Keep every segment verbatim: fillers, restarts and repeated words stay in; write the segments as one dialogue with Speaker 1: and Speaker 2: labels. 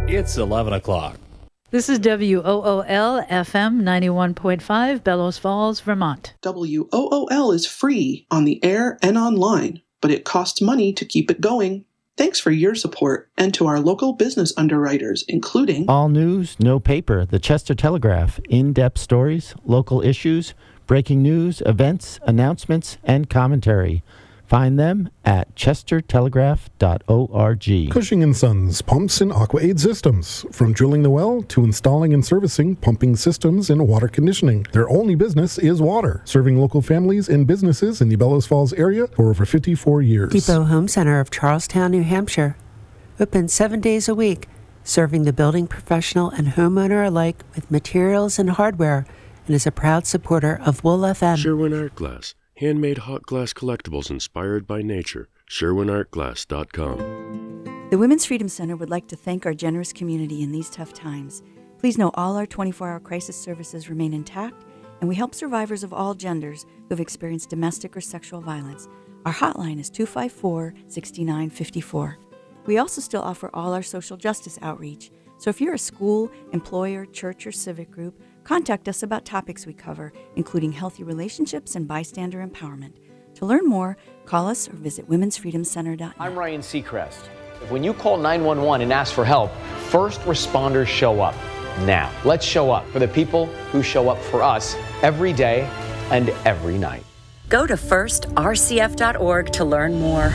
Speaker 1: It's eleven o'clock.
Speaker 2: This is W O O L F M ninety-one point five, Bellows Falls, Vermont.
Speaker 3: W O O L is free on the air and online, but it costs money to keep it going. Thanks for your support, and to our local business underwriters, including
Speaker 4: All News, No Paper, the Chester Telegraph, in-depth stories, local issues, breaking news, events, announcements, and commentary. Find them at chester telegraph dot org.
Speaker 5: Cushing and Sons Pumps and AquaAid Systems. From drilling the well to installing and servicing pumping systems and water conditioning. Their only business is water, serving local families and businesses in the Bellows Falls area for over fifty-four years.
Speaker 6: Depot Home Center of Charlestown, New Hampshire. Open seven days a week, serving the building professional and homeowner alike with materials and hardware, and is a proud supporter of Wool F M.
Speaker 7: Sherwin Art Glass. Handmade hot glass collectibles inspired by nature. Sherwin Art Glass dot com.
Speaker 8: The Women's Freedom Center would like to thank our generous community in these tough times. Please know all our twenty-four hour crisis services remain intact, and we help survivors of all genders who have experienced domestic or sexual violence. Our hotline is two five four, six nine five four. We also still offer all our social justice outreach, so if you're a school, employer, church, or civic group, contact us about topics we cover, including healthy relationships and bystander empowerment. To learn more, call us or visit womens freedom center dot net.
Speaker 9: I'm Ryan Seacrest. When you call nine one one and ask for help, first responders show up. Now, let's show up for the people who show up for us every day and every night.
Speaker 10: Go to first R C F dot org to learn more.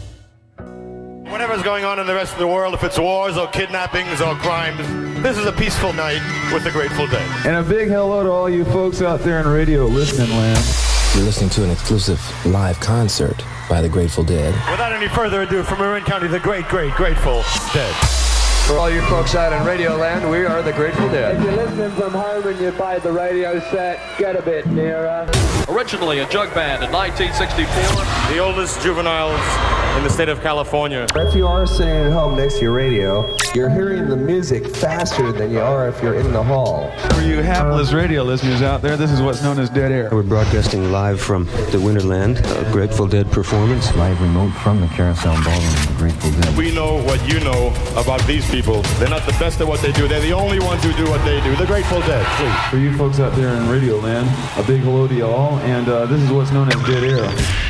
Speaker 11: Whatever's going on in the rest of the world, if it's wars or kidnappings or crimes, this is a peaceful night with the Grateful Dead.
Speaker 12: And a big hello to all you folks out there in radio listening land.
Speaker 13: You're listening to an exclusive live concert by the Grateful Dead.
Speaker 11: Without any further ado, from Marin County, the great, great, Grateful Dead.
Speaker 14: For all you folks out in radio land, we are the Grateful Dead.
Speaker 15: If you're listening from home and you buy the radio set, get a bit nearer.
Speaker 16: Originally a jug band in nineteen sixty-four.
Speaker 11: The oldest juveniles in the state of California.
Speaker 17: If you are sitting at home next to your radio, you're hearing the music faster than you are if you're in the hall.
Speaker 12: For you hapless radio listeners out there, this is what's known as dead air.
Speaker 18: We're broadcasting live from the Winterland, a Grateful Dead performance.
Speaker 19: Live remote from the Carousel Ballroom of the Grateful Dead.
Speaker 11: We know what you know about these people. They're not the best at what they do. They're the only ones who do what they do. The Grateful Dead, please.
Speaker 12: For you folks out there in radio land, a big hello to you all, and uh, this is what's known as dead air.